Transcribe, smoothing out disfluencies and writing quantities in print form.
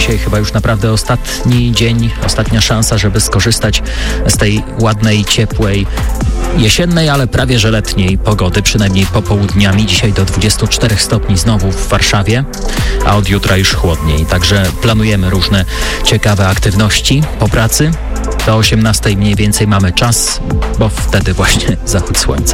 dzisiaj chyba już naprawdę ostatni dzień, ostatnia szansa, żeby skorzystać z tej ładnej, ciepłej, jesiennej, ale prawie że letniej pogody, przynajmniej popołudniami. Dzisiaj do 24 stopni znowu w Warszawie, a od jutra już chłodniej. Także planujemy różne ciekawe aktywności po pracy. Do 18 mniej więcej mamy czas, bo wtedy właśnie zachód słońca.